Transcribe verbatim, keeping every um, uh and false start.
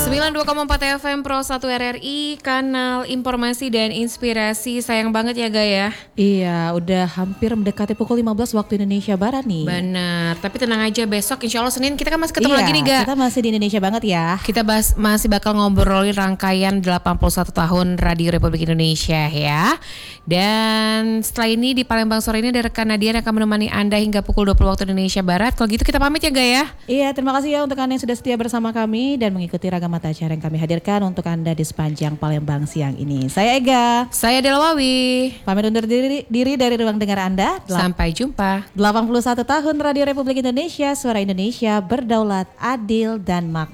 sembilan puluh dua koma empat F M Pro satu R R I, kanal informasi dan inspirasi. Sayang banget ya Ga ya. Iya, udah hampir mendekati pukul lima belas waktu Indonesia Barat nih. Benar, tapi tenang aja, besok insya Allah Senin kita kan masih ketemu iya, lagi nih Ga. Kita masih di Indonesia banget ya. Kita bahas, masih bakal ngobrolin rangkaian delapan puluh satu tahun Radio Republik Indonesia ya. Dan setelah ini di Palembang sore ini ada rekan Nadia yang akan menemani Anda hingga pukul dua puluh waktu Indonesia Barat. Kalau gitu kita pamit ya Ga ya. Iya, terima kasih ya untuk Anda yang sudah setia bersama kami dan mengikuti ragam mata acara yang kami hadirkan untuk Anda di sepanjang Palembang siang ini. Saya Ega. Saya Dela Wawi. Pamit undur diri, diri dari ruang dengar Anda. Sampai jumpa. delapan puluh satu tahun Radio Republik Indonesia, suara Indonesia berdaulat, adil dan makmur.